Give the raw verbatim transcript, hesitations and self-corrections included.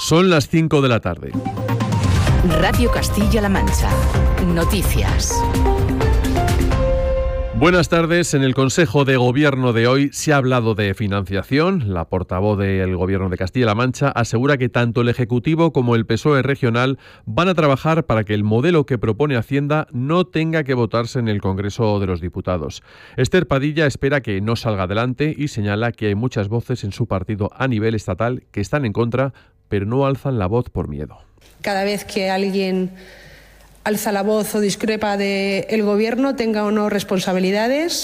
Son las cinco de la tarde. Radio Castilla-La Mancha. Noticias. Buenas tardes. En el Consejo de Gobierno de hoy se ha hablado de financiación. La portavoz del Gobierno de Castilla-La Mancha asegura que tanto el Ejecutivo como el P S O E regional van a trabajar para que el modelo que propone Hacienda no tenga que votarse en el Congreso de los Diputados. Esther Padilla espera que no salga adelante y señala que hay muchas voces en su partido a nivel estatal que están en contra, pero no alzan la voz por miedo. Cada vez que alguien alza la voz o discrepa del gobierno, tenga o no responsabilidades,